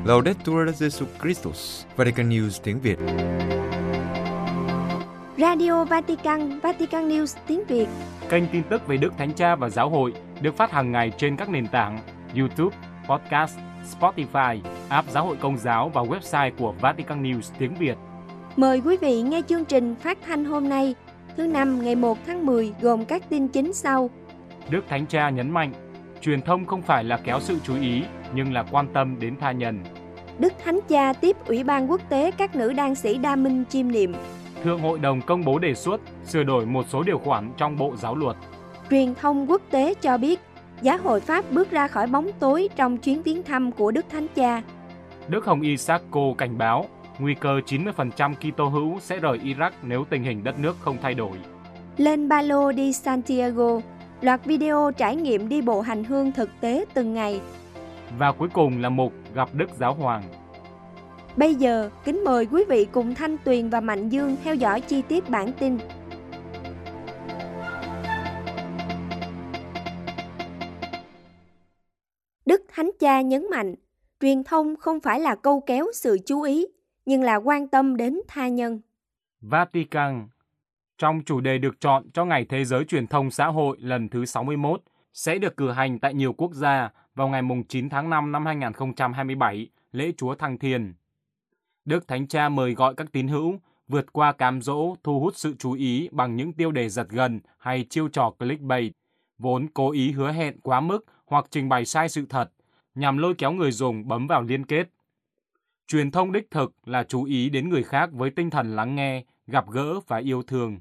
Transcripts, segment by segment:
Laudetur Jesus Christus, Vatican News tiếng Việt. Radio Vatican, Vatican News tiếng Việt. Kênh tin tức về Đức Thánh Cha và Giáo hội được phát hàng ngày trên các nền tảng YouTube, Podcast, Spotify, app Giáo hội Công giáo và website của Vatican News tiếng Việt. Mời quý vị nghe chương trình phát thanh hôm nay, thứ Năm ngày 1 tháng 10 gồm các tin chính sau. Đức Thánh Cha nhấn mạnh, truyền thông không phải là kéo sự chú ý, nhưng là quan tâm đến tha nhân. Đức Thánh Cha tiếp Ủy ban Quốc tế các nữ đan sĩ Đa Minh chiêm niệm. Thượng Hội đồng công bố đề xuất sửa đổi một số điều khoản trong Bộ Giáo luật. Truyền thông quốc tế cho biết, Giáo hội Pháp bước ra khỏi bóng tối trong chuyến viếng thăm của Đức Thánh Cha. Đức Hồng Y Sacco cảnh báo, nguy cơ 90% Kitô hữu sẽ rời Iraq nếu tình hình đất nước không thay đổi. Lên ba lô đi Santiago, loạt video trải nghiệm đi bộ hành hương thực tế từng ngày. Và cuối cùng là mục gặp Đức Giáo Hoàng. Bây giờ, kính mời quý vị cùng Thanh Tuyền và Mạnh Dương theo dõi chi tiết bản tin. Đức Thánh Cha nhấn mạnh, truyền thông không phải là câu kéo sự chú ý, nhưng là quan tâm đến tha nhân. Vatican. Trong chủ đề được chọn cho Ngày Thế giới Truyền thông xã hội lần thứ 61, sẽ được cử hành tại nhiều quốc gia vào ngày 9 tháng 5 năm 2027, lễ Chúa Thăng Thiên. Đức Thánh Cha mời gọi các tín hữu vượt qua cám dỗ thu hút sự chú ý bằng những tiêu đề giật gần hay chiêu trò clickbait, vốn cố ý hứa hẹn quá mức hoặc trình bày sai sự thật, nhằm lôi kéo người dùng bấm vào liên kết. Truyền thông đích thực là chú ý đến người khác với tinh thần lắng nghe, gặp gỡ và yêu thương.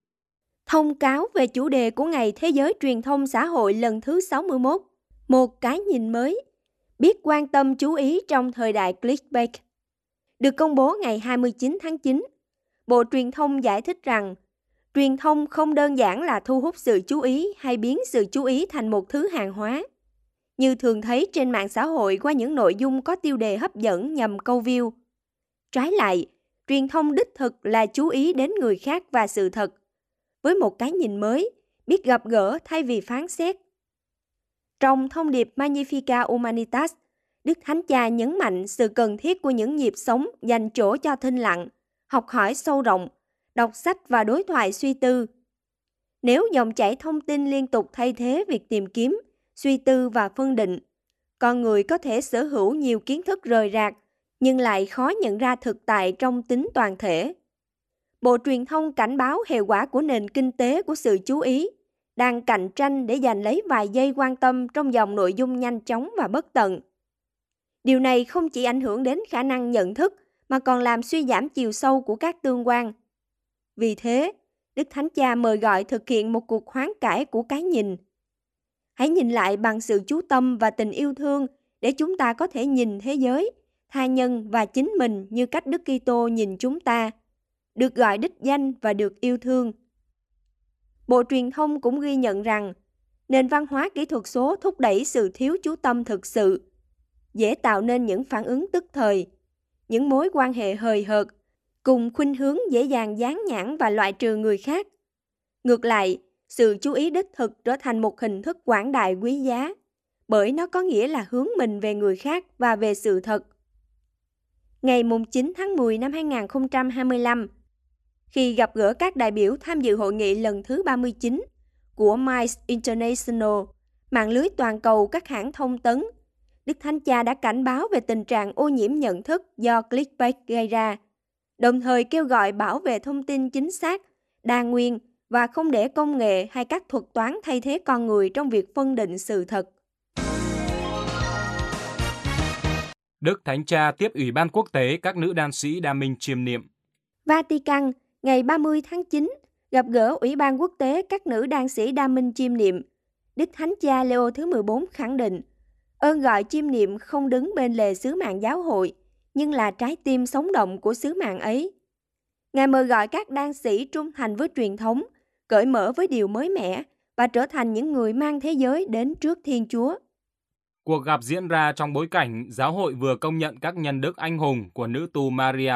Thông cáo về chủ đề của Ngày Thế giới Truyền thông xã hội lần thứ 61, một cái nhìn mới, biết quan tâm chú ý trong thời đại clickbait. Được công bố ngày 29 tháng 9, Bộ Truyền thông giải thích rằng, truyền thông không đơn giản là thu hút sự chú ý hay biến sự chú ý thành một thứ hàng hóa, như thường thấy trên mạng xã hội qua những nội dung có tiêu đề hấp dẫn nhằm câu view. Trái lại, truyền thông đích thực là chú ý đến người khác và sự thật, với một cái nhìn mới, biết gặp gỡ thay vì phán xét. Trong thông điệp Magnificat Humanitas, Đức Thánh Cha nhấn mạnh sự cần thiết của những nhịp sống dành chỗ cho thinh lặng, học hỏi sâu rộng, đọc sách và đối thoại suy tư. Nếu dòng chảy thông tin liên tục thay thế việc tìm kiếm, suy tư và phân định, con người có thể sở hữu nhiều kiến thức rời rạc, nhưng lại khó nhận ra thực tại trong tính toàn thể. Bộ Truyền thông cảnh báo hệ quả của nền kinh tế của sự chú ý, đang cạnh tranh để giành lấy vài giây quan tâm trong dòng nội dung nhanh chóng và bất tận. Điều này không chỉ ảnh hưởng đến khả năng nhận thức, mà còn làm suy giảm chiều sâu của các tương quan. Vì thế, Đức Thánh Cha mời gọi thực hiện một cuộc hoán cải của cái nhìn. Hãy nhìn lại bằng sự chú tâm và tình yêu thương để chúng ta có thể nhìn thế giới, tha nhân và chính mình như cách Đức Kitô nhìn chúng ta, được gọi đích danh và được yêu thương. Bộ Truyền thông cũng ghi nhận rằng, nền văn hóa kỹ thuật số thúc đẩy sự thiếu chú tâm thực sự, dễ tạo nên những phản ứng tức thời, những mối quan hệ hời hợt, cùng khuynh hướng dễ dàng dán nhãn và loại trừ người khác. Ngược lại, sự chú ý đích thực trở thành một hình thức quảng đại quý giá, bởi nó có nghĩa là hướng mình về người khác và về sự thật. Ngày 9 tháng 10 năm 2025, khi gặp gỡ các đại biểu tham dự hội nghị lần thứ 39 của MICE International, mạng lưới toàn cầu các hãng thông tấn, Đức Thánh Cha đã cảnh báo về tình trạng ô nhiễm nhận thức do clickbait gây ra, đồng thời kêu gọi bảo vệ thông tin chính xác, đa nguyên và không để công nghệ hay các thuật toán thay thế con người trong việc phân định sự thật. Đức Thánh Cha tiếp Ủy ban Quốc tế các nữ đan sĩ Đa Minh chiêm niệm. Vatican, ngày 30 tháng 9, gặp gỡ Ủy ban Quốc tế các nữ đan sĩ Đa Minh chiêm niệm. Đức Thánh Cha Leo thứ 14 khẳng định, ơn gọi chiêm niệm không đứng bên lề sứ mạng giáo hội, nhưng là trái tim sống động của sứ mạng ấy. Ngài mời gọi các đan sĩ trung thành với truyền thống, cởi mở với điều mới mẻ và trở thành những người mang thế giới đến trước Thiên Chúa. Cuộc gặp diễn ra trong bối cảnh giáo hội vừa công nhận các nhân đức anh hùng của nữ tu Maria